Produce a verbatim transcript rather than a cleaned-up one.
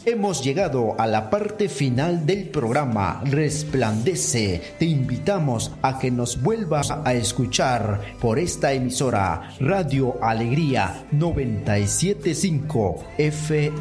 hemos llegado a la parte final del programa Resplandece. Te invitamos a que nos vuelvas a escuchar por esta emisora Radio Alegría noventa y siete punto cinco F M.